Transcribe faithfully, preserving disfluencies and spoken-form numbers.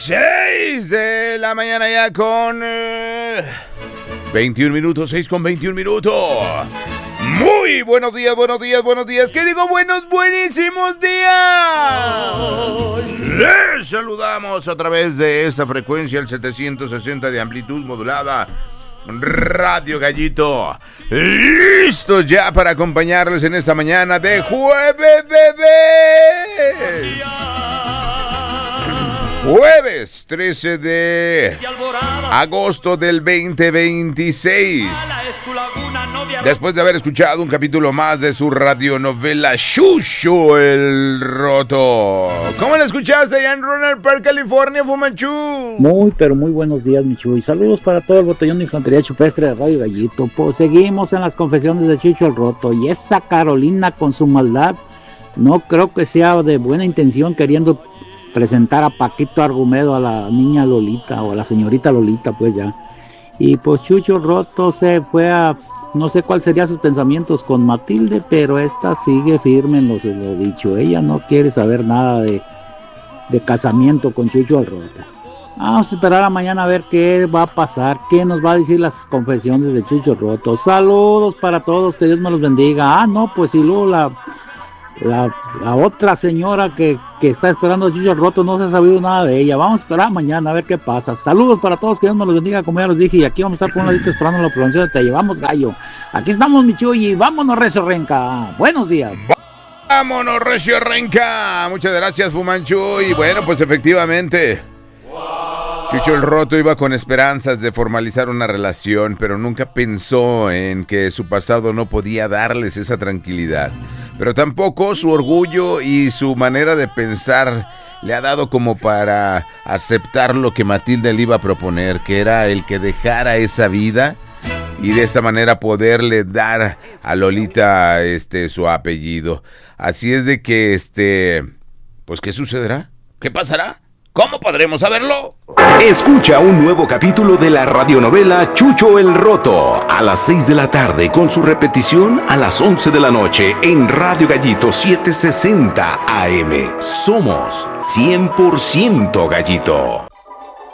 seis de la mañana ya con eh, veintiún minutos, seis con veintiún minutos. Muy buenos días, buenos días, buenos días. ¿Qué digo? Buenos, buenísimos días. Les saludamos a través de esta frecuencia, el setecientos sesenta de amplitud modulada. Radio Gallito, listos ya para acompañarles en esta mañana de jueves, bebés. Jueves trece de agosto del veinte veintiséis. Después de haber escuchado un capítulo más de su radionovela Chucho el Roto. ¿Cómo la escuchaste allá en Rohnert Park, California, Fumanchu? Muy, pero muy buenos días, mi Chuy. Saludos para todo el batallón de infantería chupestre de Radio Gallito. Pues seguimos en las confesiones de Chucho el Roto. Y esa Carolina con su maldad, no creo que sea de buena intención queriendo presentar a Paquito Argumedo, a la niña Lolita o a la señorita Lolita, pues ya. Y pues Chucho el Roto se fue a, no sé cuál serían sus pensamientos con Matilde, pero esta sigue firme en lo, lo dicho. Ella no quiere saber nada de, de casamiento con Chucho el Roto. Vamos a esperar a mañana a ver qué va a pasar, qué nos va a decir las confesiones de Chucho el Roto. Saludos para todos, que Dios me los bendiga. Ah, no, pues y luego la... La, la otra señora que, que está esperando a Chucho el Roto, no se ha sabido nada de ella. Vamos a esperar mañana a ver qué pasa. Saludos para todos, que Dios nos los bendiga, como ya los dije. Y aquí vamos a estar por un ladito esperando la pronunciación de Te Llevamos Gallo. Aquí estamos, mi Chuy, y vámonos, Recio Renca. Buenos días. Vámonos, Recio Renca. Muchas gracias, Fumanchu. Y bueno, pues efectivamente, Chucho el Roto iba con esperanzas de formalizar una relación, pero nunca pensó en que su pasado no podía darles esa tranquilidad. Pero tampoco su orgullo y su manera de pensar le ha dado como para aceptar lo que Matilde le iba a proponer, que era el que dejara esa vida y de esta manera poderle dar a Lolita este su apellido. Así es de que, este, pues, ¿qué sucederá? ¿Qué pasará? ¿Cómo podremos saberlo? Escucha un nuevo capítulo de la radionovela Chucho el Roto a las seis de la tarde con su repetición a las once de la noche en Radio Gallito setecientos sesenta A M. Somos cien por ciento Gallito.